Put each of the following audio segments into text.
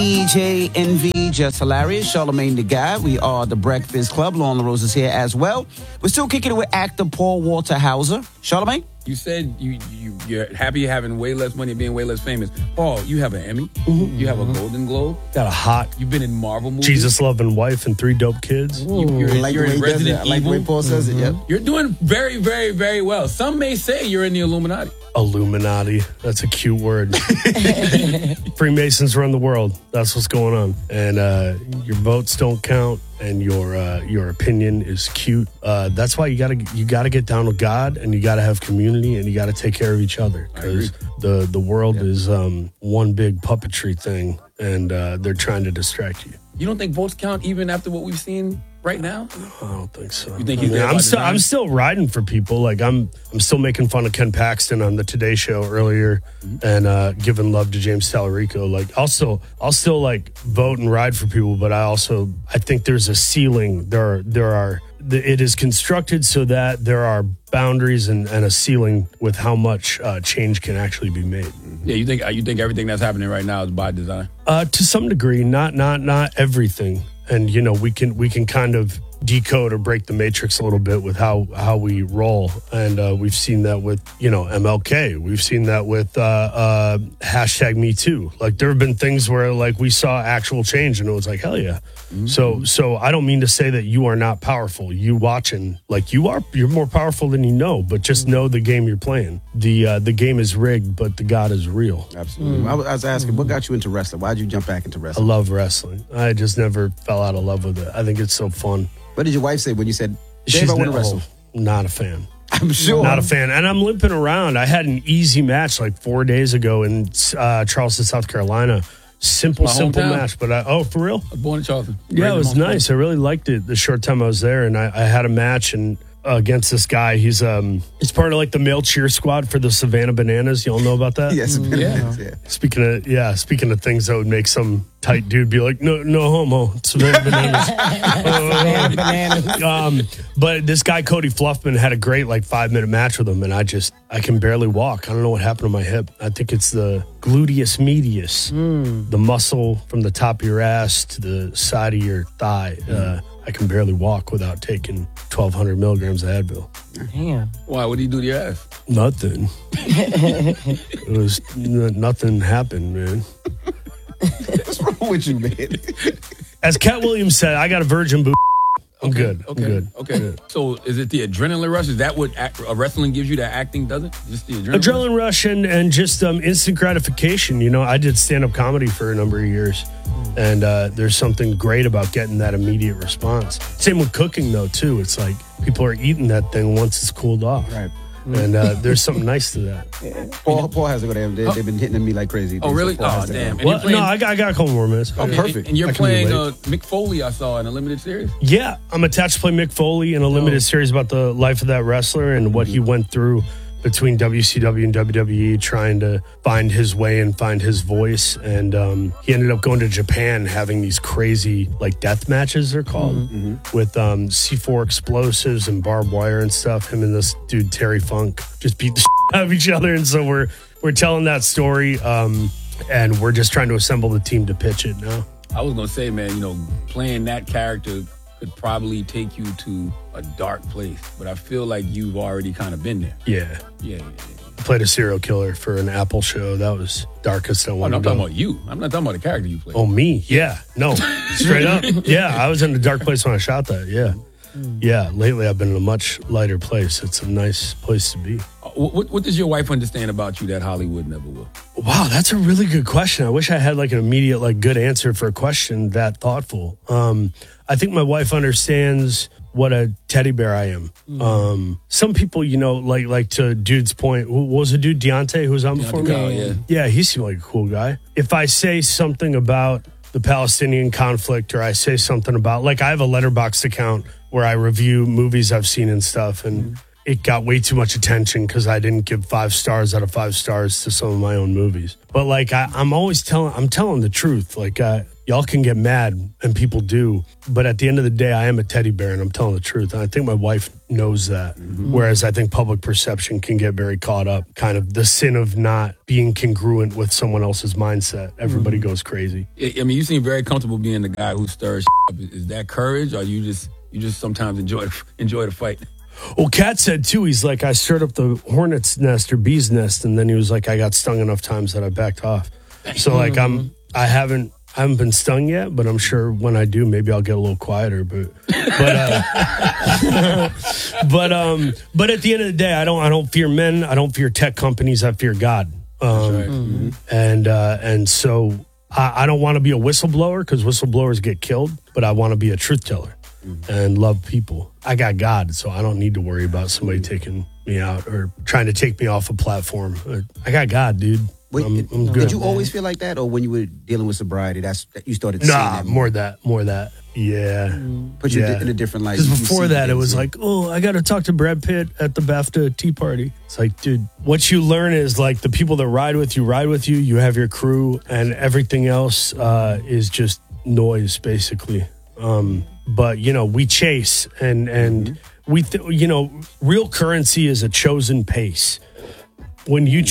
DJ Envy, Just Hilarious, Charlamagne the Guy. We are the Breakfast Club. Lauren LaRose is here as well. We're still kicking it with actor Paul Walter Hauser. Charlamagne? You said you're happy having way less money and being way less famous. Paul, you have an Emmy. Mm-hmm. You have a Golden Globe. Got a hot You've been in Marvel movies. Jesus-loving wife and 3 dope kids. You're in Resident Evil. I like the way Paul says it, yep. You're doing very, very, very well. Some may say you're in the Illuminati. Illuminati. That's a cute word. Freemasons run the world. That's what's going on. And your votes don't count, and your opinion is cute. That's why you gotta get down with God, and you gotta have community, and you gotta take care of each other, because the world is one big puppetry thing, and they're trying to distract you. You don't think votes count even after what we've seen right now? I don't think so. You think he's there by design? I'm still riding for people. Like I'm still making fun of Ken Paxton on the Today Show earlier, and giving love to James Tallarico. Like I'll still like vote and ride for people, but I think there's a ceiling. It is constructed so that there are boundaries and a ceiling with how much change can actually be made. Yeah, you think everything that's happening right now is by design? To some degree, not everything. And we can kind of decode or break the matrix a little bit with how we roll. And we've seen that with MLK. We've seen that with hashtag Me Too. Like there have been things where like we saw actual change, and it was like hell yeah. Mm-hmm. So I don't mean to say that you are not powerful. You watching, like you're more powerful than you know, but just know the game you're playing. The game is rigged, but the God is real. Absolutely. I was asking, what got you into wrestling? Why'd you jump back into I wrestling? love wrestling. I just never fell out of love with it. I think it's so fun. What did your wife say when you said, Dave, I want to wrestle? Not a fan. I'm sure. Not a fan. And I'm limping around. I had an easy match like 4 days ago in Charleston, South Carolina. Simple match. But for real? Born in Charleston. Yeah, it was nice. I really liked it the short time I was there. And I had a match against this guy. He's part of like the male cheer squad for the Savannah Bananas. You all know about that? Yes. Yeah. Speaking of things that would make some tight dude be like, no homo, Savannah Bananas. But this guy Cody Fluffman had a great like 5-minute match with him, and I can barely walk. I don't know what happened to my hip. I think it's the gluteus medius, the muscle from the top of your ass to the side of your thigh. I can barely walk without taking 1,200 milligrams of Advil. Damn. Why? What did you do to your ass? Nothing. Nothing happened, man. What's wrong with you, man? As Cat Williams said, I got a virgin boob. I'm good. Okay. So is it the adrenaline rush? Is that what wrestling gives you that acting doesn't? Just the adrenaline rush and just instant gratification. I did stand-up comedy for a number of years, and there's something great about getting that immediate response. Same with cooking, though, too. It's like people are eating that thing once it's cooled off. Right. And there's something nice to that. Yeah. Paul has to go there. They've been hitting me like crazy. Oh, really? So damn. I got a couple more minutes. Oh, perfect. And you're playing Mick Foley, I saw, in a limited series? Yeah, I'm attached to play Mick Foley in a limited series about the life of that wrestler and what he went through between WCW and WWE, trying to find his way and find his voice. And he ended up going to Japan, having these crazy like death matches, they're called, with C4 explosives and barbed wire and stuff. Him and this dude Terry Funk just beat the shit out of each other. And so we're telling that story, and we're just trying to assemble the team to pitch it now. I was gonna say, man, playing that character could probably take you to a dark place, but I feel like you've already kind of been there. Yeah. I played a serial killer for an Apple show. That was darkest I wanted. I'm talking about you. I'm not talking about the character you played. Oh, me? Yeah. No, straight up. Yeah, I was in a dark place when I shot that. Yeah. Yeah, lately I've been in a much lighter place. It's a nice place to be. What does your wife understand about you that Hollywood never will? Wow, that's a really good question. I wish I had like an immediate, like good answer for a question that thoughtful. I think my wife understands what a teddy bear I am. Some people, like to dude's point, what was the dude, Deontay, who was on before me? Yeah, he seemed like a cool guy. If I say something about the Palestinian conflict, or I say something about, like, I have a Letterboxd account where I review movies I've seen and stuff, and it got way too much attention because I didn't give 5 stars out of 5 stars to some of my own movies. But like I'm always telling the truth. Like y'all can get mad, and people do, but at the end of the day, I am a teddy bear, and I'm telling the truth. And I think my wife knows that. Mm-hmm. Whereas I think public perception can get very caught up, kind of the sin of not being congruent with someone else's mindset. Everybody goes crazy. I mean, you seem very comfortable being the guy who stirs up. Is that courage, or you just sometimes enjoy the fight? Well, Kat said too, he's like, I stirred up the hornet's nest or bee's nest, and then he was like, I got stung enough times that I backed off. So like I haven't been stung yet, but I'm sure when I do, maybe I'll get a little quieter. But at the end of the day, I don't fear men. I don't fear tech companies. I fear God. And so I don't want to be a whistleblower because whistleblowers get killed, but I want to be a truth teller and love people. I got God, so I don't need to worry about somebody taking me out or trying to take me off a platform. I got God, dude. Wait, I'm good. Did you always feel like that, or when you were dealing with sobriety, that you started seeing that? More that. Yeah. Put you in a different light. Because before that, it was like, oh, I got to talk to Brad Pitt at the BAFTA Tea Party. It's like, dude, what you learn is like the people that ride with you. You have your crew, and everything else is just noise, basically. But, we chase, and we, real currency is a chosen pace. When you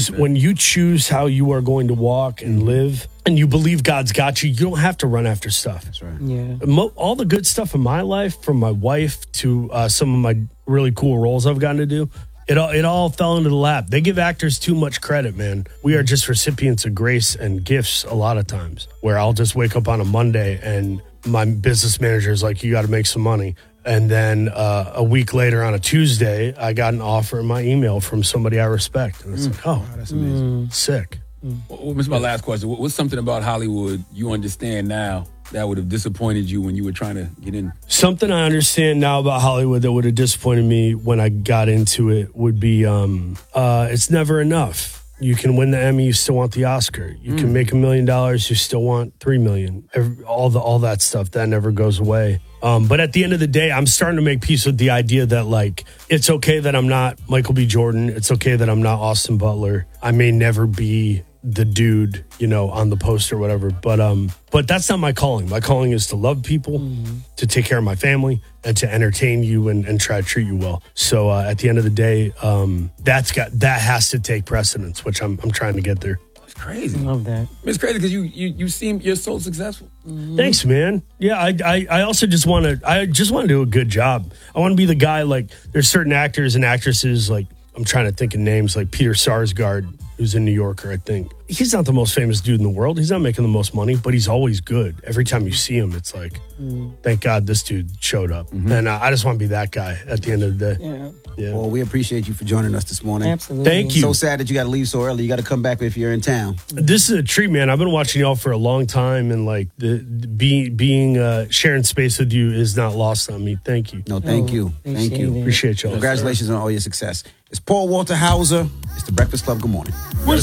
choose how you are going to walk and live, and you believe God's got you, you don't have to run after stuff. That's right. Yeah. All the good stuff in my life, from my wife to some of my really cool roles I've gotten to do, it all fell into the lap. They give actors too much credit, man. We are just recipients of grace and gifts a lot of times, where I'll just wake up on a Monday and my business manager is like, you got to make some money. And then a week later on a Tuesday, I got an offer in my email from somebody I respect. And it's like, oh, that's amazing. Sick. Well, this is my last question. What's something about Hollywood you understand now that would have disappointed you when you were trying to get in? Something I understand now about Hollywood that would have disappointed me when I got into it would be it's never enough. You can win the Emmy, you still want the Oscar. You can make $1 million, you still want $3 million. All that stuff, that never goes away. But at the end of the day, I'm starting to make peace with the idea that, like, it's okay that I'm not Michael B. Jordan. It's okay that I'm not Austin Butler. I may never be the dude, on the poster or whatever. But that's not my calling. My calling is to love people, to take care of my family, and to entertain you and try to treat you well. So at the end of the day, that has to take precedence, which I'm trying to get there. It's crazy. I love that. It's crazy because you're so successful. Thanks, man. Yeah, I also just want to do a good job. I want to be the guy, like, there's certain actors and actresses, like, I'm trying to think of names, like Peter Sarsgaard, who's a New Yorker, I think. He's not the most famous dude in the world. He's not making the most money, but he's always good. Every time you see him, it's like, thank God this dude showed up. And I just want to be that guy at the end of the day. Yeah. Well, we appreciate you for joining us this morning. Absolutely. Thank you. So sad that you got to leave so early. You got to come back if you're in town. This is a treat, man. I've been watching y'all for a long time, and like being sharing space with you is not lost on me. Thank you. No, thank you. Thank you. Appreciate y'all. Congratulations on all your success. It's Paul Walter Hauser. It's The Breakfast Club. Good morning. Where's